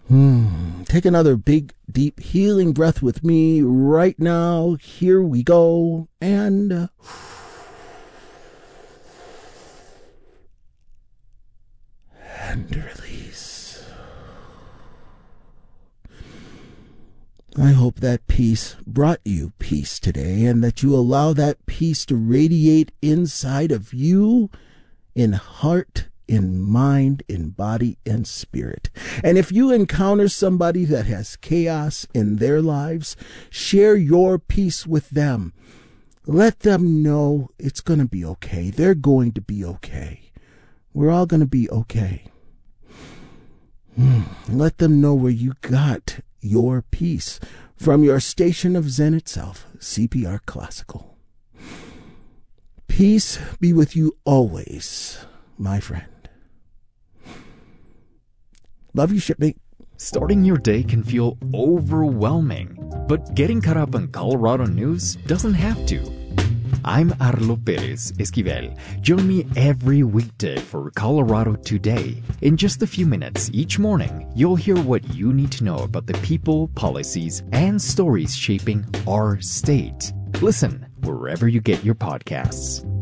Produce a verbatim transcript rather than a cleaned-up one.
Hmm. Take another big, deep, healing breath with me right now. Here we go. And uh, and release. I hope that peace brought you peace today, and that you allow that peace to radiate inside of you, in heart, in mind, in body, and spirit. And if you encounter somebody that has chaos in their lives, share your peace with them. Let them know it's going to be okay. They're going to be okay. We're all going to be okay. Let them know where you got your peace from your station of Zen itself, C P R Classical. Peace be with you always, my friend. Love you, shipmate. Starting your day can feel overwhelming, but getting caught up on Colorado news doesn't have to. I'm Arlo Perez Esquivel. Join me every weekday for Colorado Today. In just a few minutes each morning, you'll hear what you need to know about the people, policies, and stories shaping our state. Listen wherever you get your podcasts.